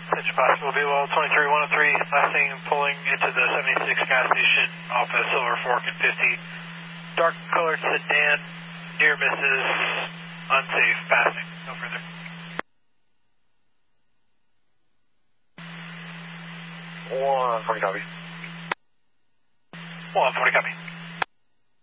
Attention possible BWell 23103, last thing pulling into the 76 gas station off of Silver Fork and 50. Dark colored sedan, near misses, unsafe passing. No further. 140 copy. 140 copy.